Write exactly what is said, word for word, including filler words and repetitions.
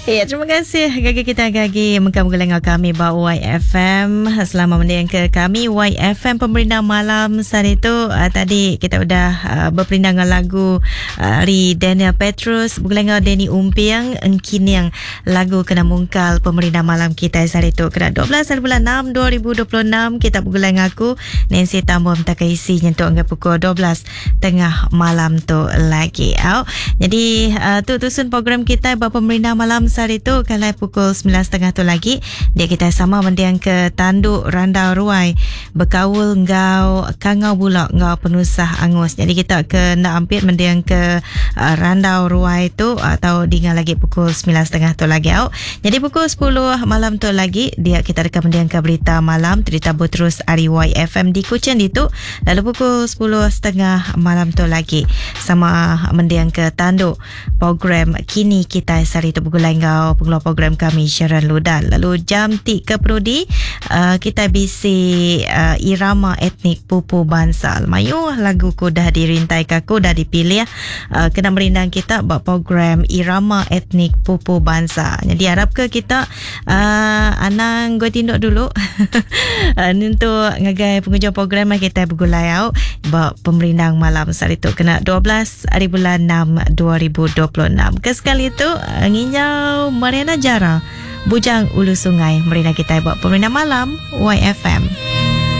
Ya, terima kasih gagi kita gagi mengkamu gelengau kami bawa Y F M. Selamat mendengar ke kami Y F M Pemerintah Malam saat itu. Uh, tadi kita sudah uh, berperindah dengan lagu uh, dari Daniel Petrus, gelengau Denny Umpiang, engkin yang lagu kena mungkal Pemerintah Malam kita saat itu. Kena dua belas hari bulan enam dua ribu dua puluh enam kita bergeleng aku Nancy Tambah minta isi nyentuh angka pukul dua belas tengah malam tu lagi. Oh, jadi uh, tu tusun program kita buat Pemerintah Malam saat itu kalau pukul sembilan tiga puluh tu lagi dia kita sama mendiang ke Tanduk Randau Ruai berkaul ngau kangau bulak ngau penusah angus. Jadi kita ke nak ampit mendiang ke uh, Randau Ruai tu atau dengan lagi pukul sembilan tiga puluh tu lagi. Oh, jadi pukul sepuluh malam tu lagi dia kita dekat mendiang ke berita malam cerita terus hari Y F M di Kuching itu. Lalu pukul sepuluh tiga puluh malam tu lagi sama mendiang ke Tanduk program kini kita sari tu pukul engau pengeluar program kami Sharon Ludan. Lalu jam tiga Prodi uh, kita bisi uh, irama etnik Pupu Bansal. Mayu lagu ku dah dirintai kaku dah dipilih uh, kena merindang kita buat program irama etnik Pupu Bansal. Jadi harap ke kita uh, anang gue tinduk dulu uh, untuk ngagai penghujung program kita bergulayau buat pemerindang malam saat itu kena dua belas hari bulan enam dua ribu dua puluh enam. Kesekali itu uh, nginjau Mariana Jara Bujang Ulu Sungai merina kita buat pemerintah malam Y F M.